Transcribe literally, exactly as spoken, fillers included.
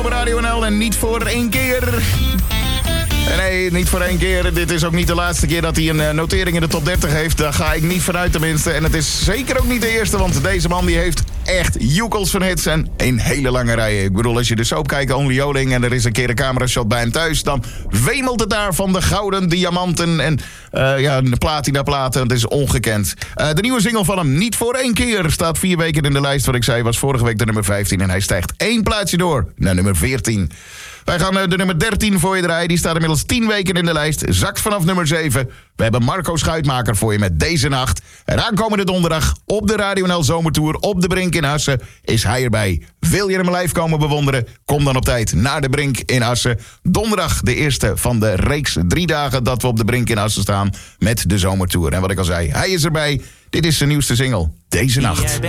Op Radio N L en niet voor één keer. En nee, niet voor één keer. Dit is ook niet de laatste keer dat hij een uh, notering in de top dertig heeft. Daar ga ik niet vanuit tenminste. En het is zeker ook niet de eerste, want deze man die heeft echt joekels van hits en een hele lange rij. Ik bedoel, als je de soap kijkt, Only Joling, en er is een keer een camerashot bij hem thuis, dan wemelt het daar van de gouden diamanten en uh, ja, de platina platen. Het is ongekend. Uh, de nieuwe single van hem, Niet voor één keer, staat vier weken in de lijst. Wat ik zei, was vorige week de nummer vijftien en hij stijgt één plaatsje door naar nummer veertien. Wij gaan de nummer dertien voor je draaien. Die staat inmiddels tien weken in de lijst. Zakt vanaf nummer zeven. We hebben Marco Schuitmaker voor je met Deze Nacht. En aankomende donderdag op de Radio N L Zomertour op de Brink in Assen is hij erbij. Wil je hem live komen bewonderen? Kom dan op tijd naar de Brink in Assen. Donderdag de eerste van de reeks drie dagen dat we op de Brink in Assen staan met de Zomertour. En wat ik al zei, hij is erbij. Dit is zijn nieuwste single, Deze Nacht.